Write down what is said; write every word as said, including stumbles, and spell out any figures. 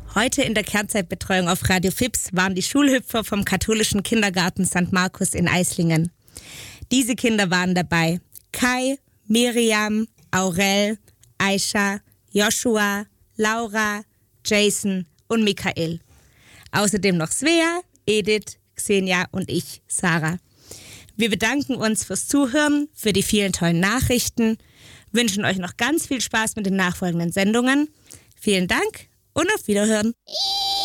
Heute in der Kernzeitbetreuung auf Radio Fips waren die Schulhüpfer vom katholischen Kindergarten Sankt Markus in Eislingen. Diese Kinder waren dabei: Kai, Miriam, Aurel, Aisha, Joshua, Laura, Jason und Michael. Außerdem noch Svea, Edith, Xenia und ich, Sarah. Wir bedanken uns fürs Zuhören, für die vielen tollen Nachrichten, wünschen euch noch ganz viel Spaß mit den nachfolgenden Sendungen. Vielen Dank und auf Wiederhören.